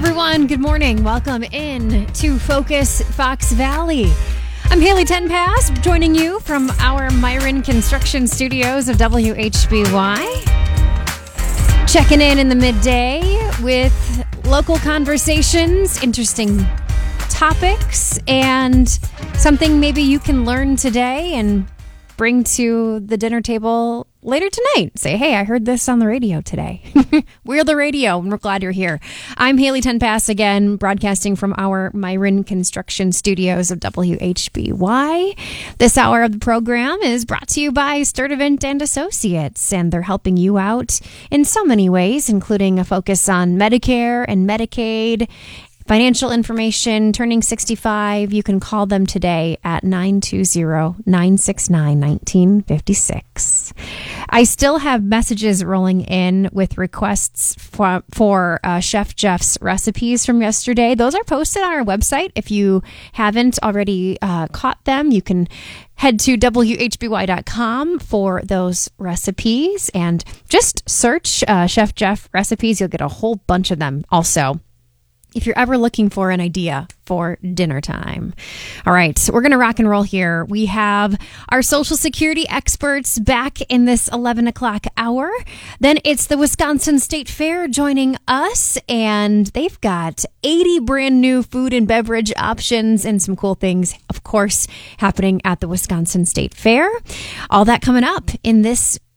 everyone. Good morning. Welcome in to Focus Fox Valley. I'm Haley Tenpass, joining you from our Myron Construction Studios of WHBY. Checking in the midday with local conversations, interesting topics, and something maybe you can learn today and bring to the dinner table later tonight. Say, hey, I heard this on the radio today. We're the radio, and we're glad you're here. I'm Haley Tenpass again, broadcasting from our Myron Construction Studios of WHBY. This hour of the program is brought to you by Sturdivant and Associates, and they're helping you out in so many ways, including a focus on Medicare and Medicaid, financial information, turning 65. You can call them today at 920-969-1956. I still have messages rolling in with requests for Chef Jeff's recipes from yesterday. Those are posted on our website. If you haven't already caught them, you can head to WHBY.com for those recipes and just search Chef Jeff recipes. You'll get a whole bunch of them also, if you're ever looking for an idea for dinner time. All right, so we're going to rock and roll here. We have our Social Security experts back in this 11 o'clock hour. Then it's the Wisconsin State Fair joining us, and they've got 80 brand new food and beverage options and some cool things, of course, happening at the Wisconsin State Fair. All that coming up in this